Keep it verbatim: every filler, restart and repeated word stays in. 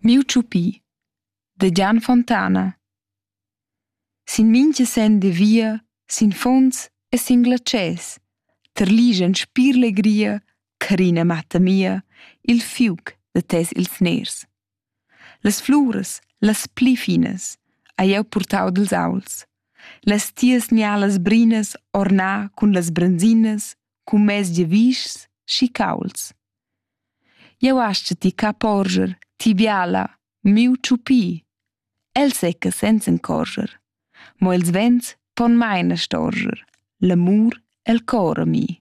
Miu ciupì, da Gian Fontana. Sin mintga sen de via, sin fonds e sin glatschès, terlischan spir legria, carina matta mia, il fiug da tes ils ners. Las fluras, las pli finas, hai eu purtau dils auls. Las tias gnalas brinas ornà cun las branzinas, cun mes giavischs schi cauls. Jeu astgati ca porscher, ti biala, miu ciupì. El secca senza encorscher, mo ils vents pon maina storscher, l'amur el cor a mi.